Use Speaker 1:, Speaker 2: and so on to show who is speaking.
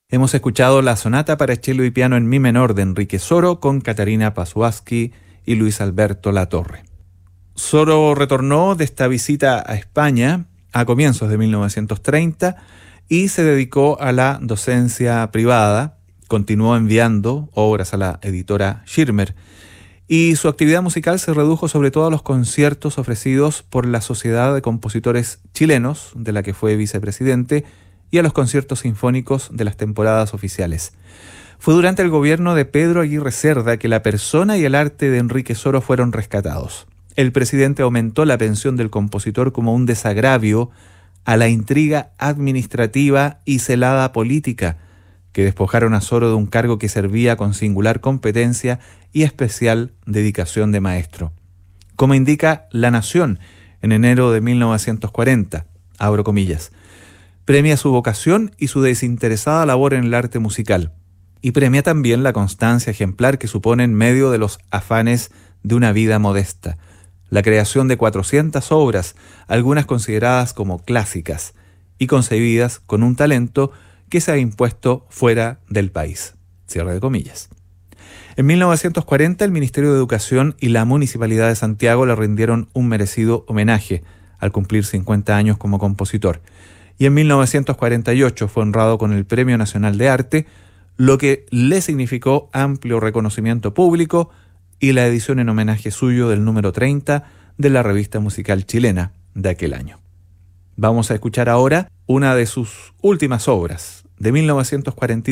Speaker 1: Hemos escuchado la sonata para cello y piano en mi menor de Enrique Soro con Katarina Pasuaski y Luis Alberto Latorre. Soro retornó de esta visita a España a comienzos de 1930 y se dedicó a la docencia privada. Continuó enviando obras a la editora Schirmer y su actividad musical se redujo sobre todo a los conciertos ofrecidos por la Sociedad de Compositores Chilenos, de la que fue vicepresidente, y a los conciertos sinfónicos de las temporadas oficiales. Fue durante el gobierno de Pedro Aguirre Cerda que la persona y el arte de Enrique Soro fueron rescatados. El presidente aumentó la pensión del compositor como un desagravio a la intriga administrativa y celada política que despojaron a Soro de un cargo que servía con singular competencia y especial dedicación de maestro. Como indica La Nación en enero de 1940, abro comillas, premia su vocación y su desinteresada labor en el arte musical, y premia también la constancia ejemplar que supone en medio de los afanes de una vida modesta, la creación de 400 obras, algunas consideradas como clásicas, y concebidas con un talento que se ha impuesto fuera del país. Cierre de comillas. En 1940, el Ministerio de Educación y la Municipalidad de Santiago le rindieron un merecido homenaje al cumplir 50 años como compositor. Y en 1948 fue honrado con el Premio Nacional de Arte, lo que le significó amplio reconocimiento público y la edición en homenaje suyo del número 30 de la revista musical chilena de aquel año. Vamos a escuchar ahora una de sus últimas obras, de 1942.